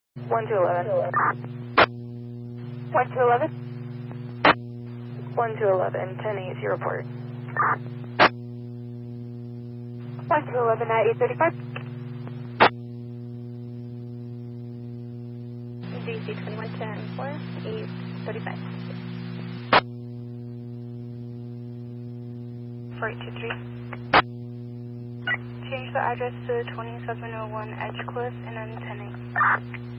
1 to 11. 1 to 11. 1 to 11, 10-8, report. 1 to 11 at 8:35. DC 2110-4, 8:35. 4823. Change the address to 2701 Edgecliff and then 10-8.